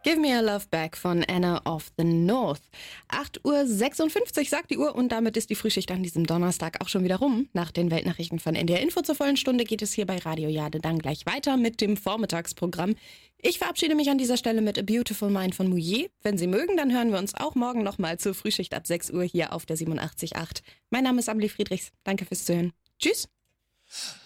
Give Me a Love Back von Anna of the North. 8:56 Uhr sagt die Uhr und damit ist die Frühschicht an diesem Donnerstag auch schon wieder rum. Nach den Weltnachrichten von NDR Info zur vollen Stunde geht es hier bei Radio Jade dann gleich weiter mit dem Vormittagsprogramm. Ich verabschiede mich an dieser Stelle mit A Beautiful Mind von Mouillet. Wenn Sie mögen, dann hören wir uns auch morgen nochmal zur Frühschicht ab 6 Uhr hier auf der 87.8. Mein Name ist Amelie Friedrichs. Danke fürs Zuhören. Tschüss.